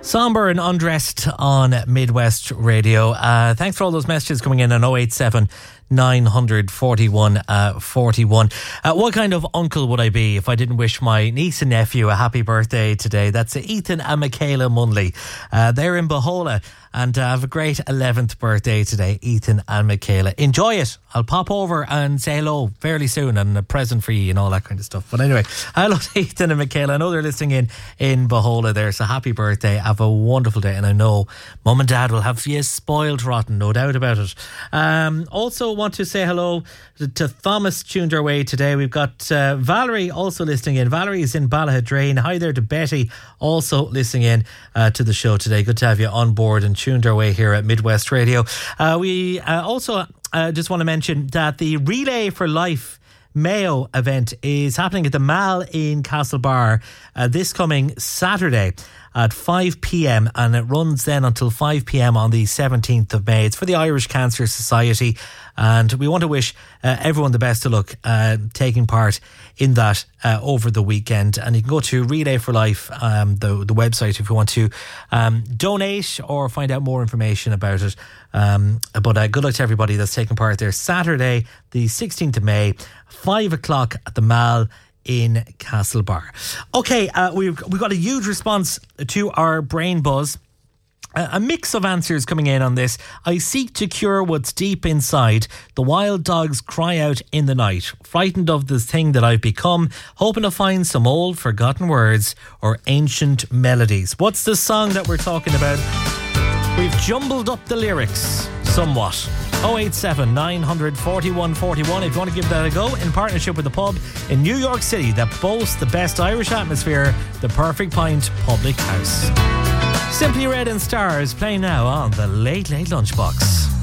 Somber and Undressed on Midwest Radio. Thanks for all those messages coming in on 087 900 41 41. What kind of uncle would I be if I didn't wish my niece and nephew a happy birthday today? That's Ethan and Michaela Munley. They're in Bahola and have a great 11th birthday today, Ethan and Michaela. Enjoy it. I'll pop over and say hello fairly soon and a present for you and all that kind of stuff. But anyway, hello to Ethan and Michaela. I know they're listening in Bahola there, so happy birthday. Have a wonderful day, and I know Mum and Dad will have you spoiled rotten, no doubt about it. Also want to say hello to Thomas, tuned our way today. We've got Valerie also listening in. Valerie is in Ballaghadrain. Hi there to Betty, also listening in to the show today. Good to have you on board and tuned our way here at Midwest Radio. We also just want to mention that the Relay for Life Mayo event is happening at the Mall in Castlebar this coming Saturday at 5 p.m. and it runs then until 5 p.m. on the 17th of May. It's for the Irish Cancer Society, and we want to wish everyone the best of luck taking part in that over the weekend. And you can go to Relay for Life, the website, if you want to donate or find out more information about it. But good luck to everybody that's taking part there. Saturday, the 16th of May, 5 o'clock at the Mall in Castlebar. Okay, we've got a huge response to our Brain Buzz. A mix of answers coming in on this. I seek to cure what's deep inside. The wild dogs cry out in the night. Frightened of the thing that I've become. Hoping to find some old forgotten words or ancient melodies. What's the song that we're talking about? We've jumbled up the lyrics somewhat. 087 900 41 41 if you want to give that a go, in partnership with the pub in New York City that boasts the best Irish atmosphere, the Perfect Pint Public House. Simply Red and Stars playing now on the Late Late Lunchbox.